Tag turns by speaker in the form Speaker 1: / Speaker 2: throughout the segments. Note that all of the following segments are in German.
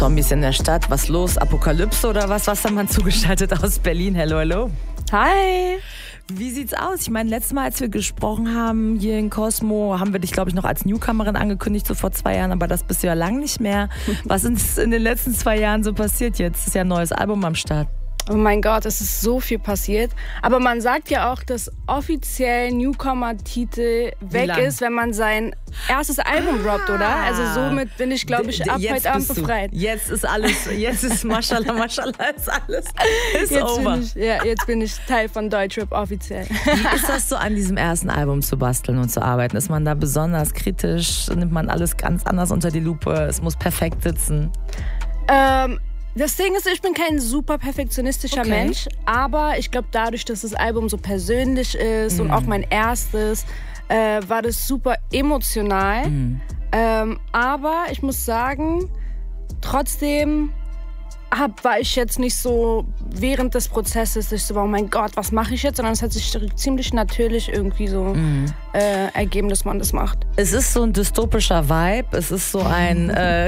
Speaker 1: Zombies in der Stadt. Was los? Apokalypse oder was? Wassermann zugeschaltet aus Berlin. Hello, hello.
Speaker 2: Hi.
Speaker 1: Wie sieht's aus? Ich meine, letztes Mal, als wir gesprochen haben hier in Cosmo, haben wir dich, glaube ich, noch als Newcomerin angekündigt, so vor 2 Jahren, aber das bist du ja lang nicht mehr. Was ist in den letzten 2 Jahren so passiert jetzt? Ist ja ein neues Album am Start.
Speaker 2: Oh mein Gott, es ist so viel passiert. Aber man sagt ja auch, dass offiziell Newcomer-Titel weg ist, wenn man sein erstes Album droppt, oder? Also somit bin ich, glaube ich, ab heute Abend befreit.
Speaker 1: Jetzt ist alles, jetzt ist Mashallah, Mashallah, ist alles ist
Speaker 2: jetzt
Speaker 1: over.
Speaker 2: Jetzt bin ich Teil von Deutschrap offiziell.
Speaker 1: Wie ist das so, an diesem ersten Album zu basteln und zu arbeiten? Ist man da besonders kritisch? Nimmt man alles ganz anders unter die Lupe? Es muss perfekt sitzen?
Speaker 2: Das Ding ist, ich bin kein super perfektionistischer Mensch, aber ich glaube, dadurch, dass das Album so persönlich ist und auch mein erstes, war das super emotional. Aber ich muss sagen, trotzdem war ich jetzt nicht so während des Prozesses, dass ich so, oh mein Gott, was mache ich jetzt? Sondern es hat sich ziemlich natürlich irgendwie so ergeben, dass man das macht.
Speaker 1: Es ist so ein dystopischer Vibe. Es ist so ein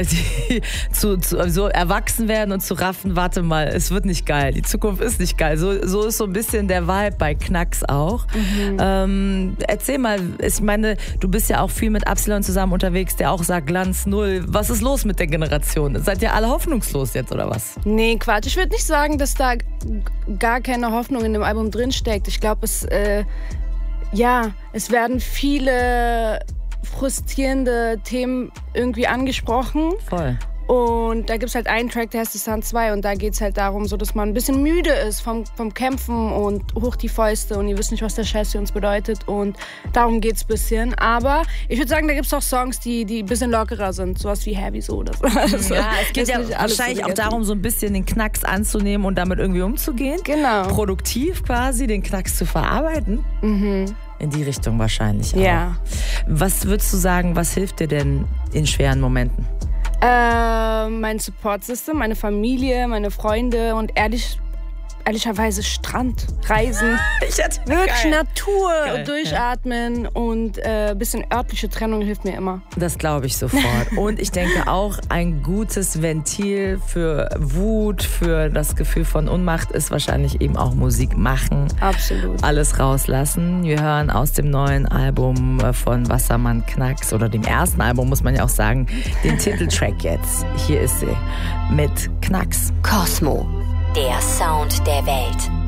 Speaker 1: so erwachsen werden und zu raffen, warte mal, es wird nicht geil. Die Zukunft ist nicht geil. So ist so ein bisschen der Vibe bei Knacks auch. Erzähl mal, ich meine, du bist ja auch viel mit Absilon zusammen unterwegs, der auch sagt Glanz null. Was ist los mit der Generation? Seid ihr alle hoffnungslos jetzt oder was?
Speaker 2: Nee, Quatsch. Ich würde nicht sagen, dass da gar keine Hoffnung in dem Album drinsteckt. Ich glaube, es werden viele frustrierende Themen irgendwie angesprochen.
Speaker 1: Voll.
Speaker 2: Und da gibt es halt einen Track, der heißt The Sun 2 und da geht es halt darum, so, dass man ein bisschen müde ist vom Kämpfen und hoch die Fäuste und ihr wisst nicht, was der Scheiß für uns bedeutet und darum geht es ein bisschen. Aber ich würde sagen, da gibt es auch Songs, die ein bisschen lockerer sind, sowas wie Heavy so oder so. Also,
Speaker 1: ja, es geht ja wahrscheinlich so auch darum, so ein bisschen den Knacks anzunehmen und damit irgendwie umzugehen.
Speaker 2: Genau.
Speaker 1: Produktiv quasi, den Knacks zu verarbeiten. In die Richtung wahrscheinlich auch.
Speaker 2: Ja.
Speaker 1: Was würdest du sagen, was hilft dir denn in schweren Momenten?
Speaker 2: Mein Support-System, meine Familie, meine Freunde und ehrlicherweise Strand, Reisen, wirklich Natur, durchatmen und ein bisschen örtliche Trennung hilft mir immer.
Speaker 1: Das glaube ich sofort. Und ich denke auch, ein gutes Ventil für Wut, für das Gefühl von Ohnmacht ist wahrscheinlich eben auch Musik machen.
Speaker 2: Absolut.
Speaker 1: Alles rauslassen. Wir hören aus dem neuen Album von Wassermann Knacks oder dem ersten Album, muss man ja auch sagen, den Titeltrack jetzt. Hier ist sie mit Knacks.
Speaker 3: Cosmo. Der Sound der Welt.